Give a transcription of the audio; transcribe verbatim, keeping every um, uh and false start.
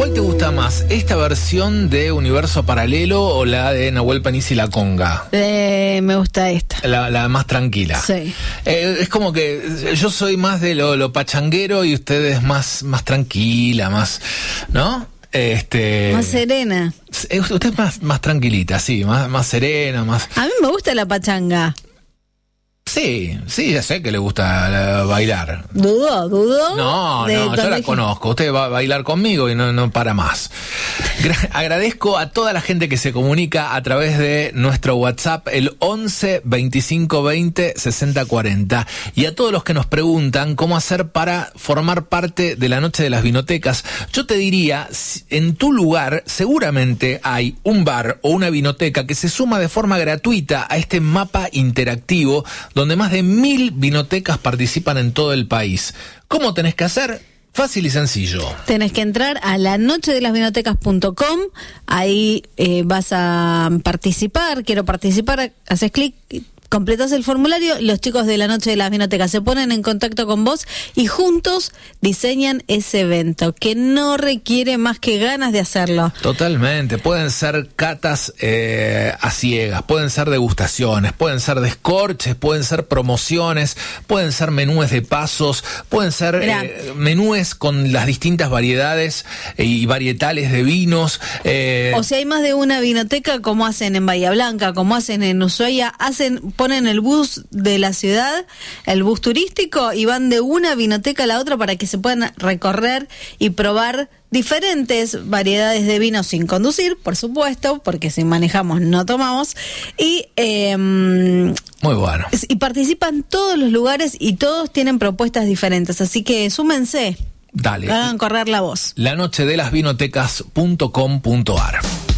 ¿Cuál te gusta más? ¿Esta versión de Universo Paralelo o la de Nahuel Panizzi y la Conga? Eh, me gusta esta. La, la más tranquila. Sí. Eh, es como que yo soy más de lo, lo pachanguero y ustedes más, más tranquila, más, ¿no? Este, Más serena. Usted es más, más tranquilita, sí, más, más serena, más... A mí me gusta la pachanga. Sí, sí, ya sé que le gusta uh, bailar. ¿Dudó? ¿Dudó? No, de no, yo la dije... conozco. Usted va a bailar conmigo y no, no para más. Gra- agradezco a toda la gente que se comunica a través de nuestro WhatsApp, el once veinticinco veinte sesenta cuarenta, y a todos los que nos preguntan cómo hacer para formar parte de la Noche de las Vinotecas. Yo te diría, en tu lugar seguramente hay un bar o una vinoteca que se suma de forma gratuita a este mapa interactivo donde más de mil vinotecas participan en todo el país. ¿Cómo tenés que hacer? Fácil y sencillo. Tenés que entrar a la noche de las vinotecas punto com, ahí eh, vas a participar, quiero participar, haces clic, completás el formulario, los chicos de la Noche de las Vinotecas se ponen en contacto con vos y juntos diseñan ese evento que no requiere más que ganas de hacerlo. Totalmente, pueden ser catas eh, a ciegas, pueden ser degustaciones, pueden ser descorches, pueden ser promociones, pueden ser menúes de pasos, pueden ser eh, menúes con las distintas variedades eh, y varietales de vinos. Eh. O si hay más de una vinoteca, como hacen en Bahía Blanca, como hacen en Ushuaia, hacen... ponen el bus de la ciudad, el bus turístico, y van de una vinoteca a la otra para que se puedan recorrer y probar diferentes variedades de vino sin conducir, por supuesto, porque si manejamos no tomamos, y eh, muy bueno. Y participan todos los lugares y todos tienen propuestas diferentes, así que súmense. Dale. Hagan correr la voz. la noche de las vinotecas punto com punto ar